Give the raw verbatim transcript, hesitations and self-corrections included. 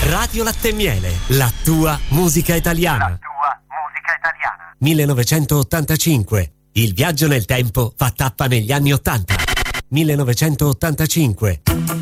Radio Latte e Miele, la tua musica italiana. La tua musica italiana. millenovecentottantacinque. Il viaggio nel tempo fa tappa negli anni ottanta. millenovecentottantacinque.